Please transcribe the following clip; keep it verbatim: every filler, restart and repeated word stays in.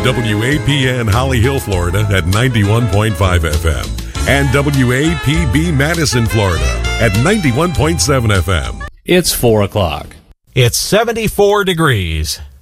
W A P N Holly Hill, Florida at ninety-one point five F M and W A P B Madison, Florida at ninety-one point seven F M. It's four o'clock. It's seventy-four degrees.